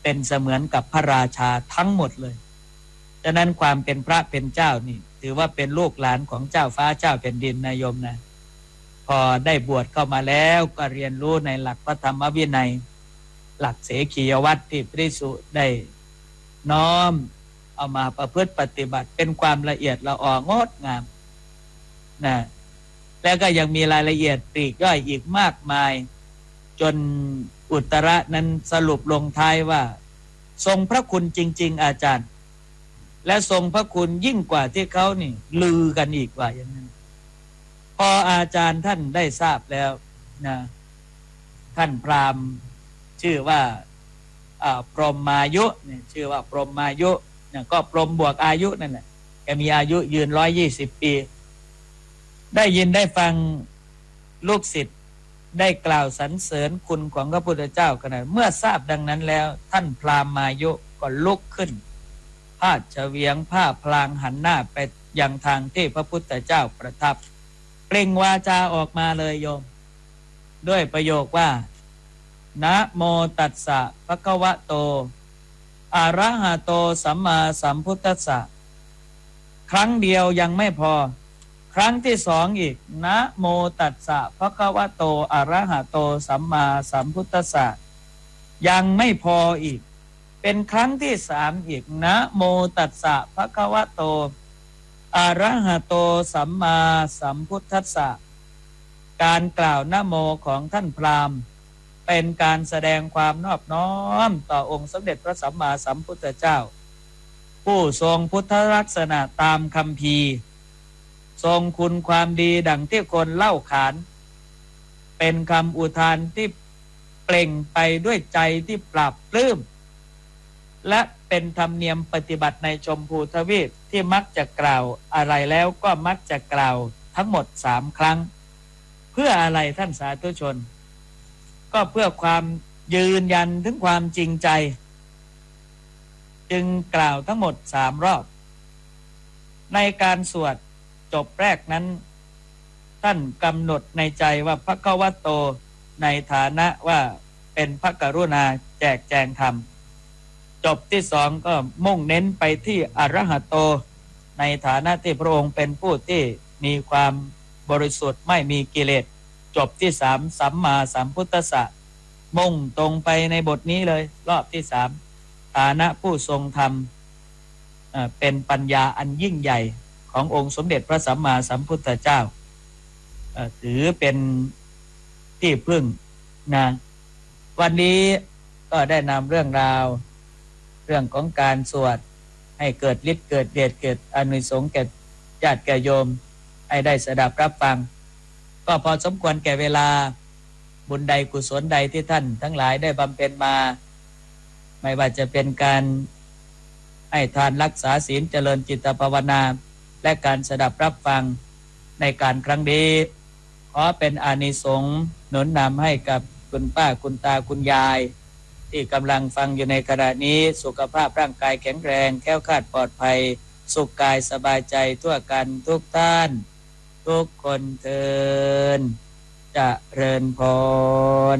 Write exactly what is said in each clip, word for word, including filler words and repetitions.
เป็นเสมือนกับพระราชาทั้งหมดเลยฉะนั้นความเป็นพระเป็นเจ้านี่ถือว่าเป็นลูกหลานของเจ้าฟ้าเจ้าแผ่นดินนายโยมนะพอได้บวชเข้ามาแล้วก็เรียนรู้ในหลักพระธรรมวินัยหลักเสขียวัตรที่พระภิกษุได้น้อมเอามาประพฤติปฏิบัติเป็นความละเอียดละอองดงามนะแล้วก็ยังมีรายละเอียดปลีกย่อยอีกมากมายจนอุตระนั้นสรุปลงท้ายว่าทรงพระคุณจริงๆอาจารย์และทรงพระคุณยิ่งกว่าที่เขานี่ลือกันอีกว่าอย่างนั้นพออาจารย์ท่านได้ทราบแล้วนะท่านพราหมณ์ชื่อว่าพรหมายุเนี่ยชื่อว่าพรหมายุเนี่ยก็พรหมบวกอายุนั่นแหละแกมีอายุยืนหนึ่งร้อยยี่สิบปีได้ยินได้ฟังลูกศิษย์ได้กล่าวสรรเสริญคุณของพระพุทธเจ้าขนาดเมื่อทราบดังนั้นแล้วท่านพราหมมายุก็ลุกขึ้นพาดเฉวียงผ้าพลางหันหน้าไปยังทางที่พระพุทธเจ้าประทับเปล่งวาจาออกมาเลยโยมด้วยประโยคว่านะโมตัสสะภะคะวะโตอะระหะโตสัมมาสัมพุทธัสสะครั้งเดียวยังไม่พอครั้งที่สองอีกนะโมตัสสะภะคะวะโตอะระหะโตสัมมาสัมพุทธัสสะยังไม่พออีกเป็นครั้งที่สามอีกนะโมตัสสะภะคะวะโตอะระหะโตสัมมาสัมพุทธัสสะการกล่าวนะโมของท่านพราหมณ์เป็นการแสดงความนอบน้อมต่อองค์สมเด็จพระสัมมาสัมพุทธเจ้าผู้ทรงพุทธลักษณะตามคัมภีร์ทรงคุณความดีดังที่คนเล่าขานเป็นคำอุทานที่เปล่งไปด้วยใจที่ปราบปลื้มและเป็นธรรมเนียมปฏิบัติในชมพูทวีปที่มักจะกล่าวอะไรแล้วก็มักจะกล่าวทั้งหมดสามครั้งเพื่ออะไรท่านสาธุชนก็เพื่อความยืนยันถึงความจริงใจจึงกล่าวทั้งหมดสามรอบในการสวดจบแรกนั้นท่านกำหนดในใจว่าภควโตในฐานะว่าเป็นพระกรุณาแจกแจงธรรมจบที่สองก็มุ่งเน้นไปที่อรหัตโตในฐานะที่พระองค์เป็นผู้ที่มีความบริสุทธิ์ไม่มีกิเลสจบที่สามสัมมาสัมพุทธัสสะมุ่งตรงไปในบทนี้เลยรอบที่สามฐานะผู้ทรงธรรมเป็นปัญญาอันยิ่งใหญ่ขององค์สมเด็จพระสัมมาสัมพุทธเจ้าถือเป็นที่พึ่งนะวันนี้ก็ได้นำเรื่องราวเรื่องของการสวดให้เกิดฤทธิ์เกิดเดชเกิดอานิสงส์แก่ญาติแก่โยมให้ได้สดับรับฟังก็พอสมควรแก่เวลาบุญใดกุศลใดที่ท่านทั้งหลายได้บำเพ็ญมาไม่ว่าจะเป็นการให้ทานรักษาศีลเจริญจิตภาวนาและการสดับรับฟังในการครั้งนี้ขอเป็นอานิสงส์หนุนนำให้กับคุณป้าคุณตาคุณยายที่กำลังฟังอยู่ในขณะนี้สุขภาพร่างกายแข็งแรงแคล้วคลาดปลอดภัยสุขกายสบายใจทั่วกันทุกท่านทุกคนเทินเจริญพร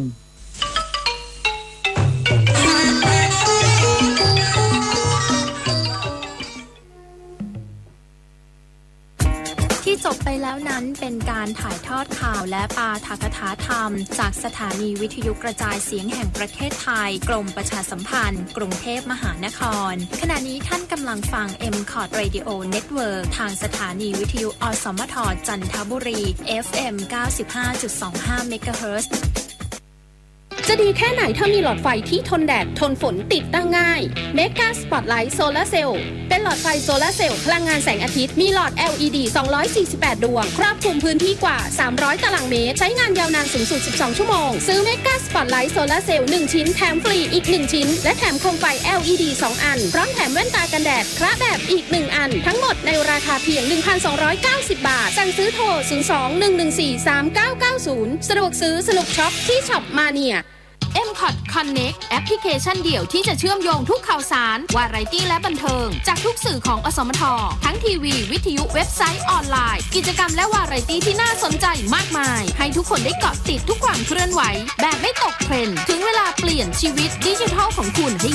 ที่จบไปแล้วนั้นเป็นการถ่ายทอดข่าวและปาฐกถาธรรมจากสถานีวิทยุกระจายเสียงแห่งประเทศไทยกรมประชาสัมพันธ์กรุงเทพมหานครขณะนี้ท่านกำลังฟัง เอ็ม คอร์ด Radio Network ทางสถานีวิทยุอสมทจันทบุรี เอฟ เอ็ม เก้าสิบห้าจุดสองห้า เมกะเฮิรตซ์จะดีแค่ไหนถ้ามีหลอดไฟที่ทนแดดทนฝนติดตั้งง่าย Mega Spotlight Solar Cell เป็นหลอดไฟโซลาร์เซลล์พลังงานแสงอาทิตย์มีหลอด แอล อี ดี สองร้อยสี่สิบแปดดวงครอบคลุมพื้นที่กว่าสามร้อยตารางเมตรใช้งานยาวนานสูงสุดสิบสองชั่วโมงซื้อ Mega Spotlight Solar Cell หนึ่งชิ้นแถมฟรีอีกหนึ่งชิ้นและแถมโคมไฟ แอล อี ดี สองอันพร้อมแถมแว่นตากันแดดคระแบบอีกหนึ่งอันทั้งหมดในราคาเพียง หนึ่งพันสองร้อยเก้าสิบ บาทสั่งซื้อโทรศูนย์ สอง หนึ่ง หนึ่ง สี่ สาม เก้า เก้า ศูนย์สะดวกซื้อสนุกช็อปที่ช็อปมาเนียเอ็ม คอร์ด Connect แอปพลิเคชันเดี่ยวที่จะเชื่อมโยงทุกข่าวสารวาไรตี้และบันเทิงจากทุกสื่อของอสมททั้งทีวีวิทยุเว็บไซต์ออนไลน์กิจกรรมและวาไรตี้ที่น่าสนใจมากมายให้ทุกคนได้เกาะติดทุกความเคลื่อนไหวแบบไม่ตกเทรนด์ถึงเวลาเปลี่ยนชีวิตดิจิทัลของคุณให้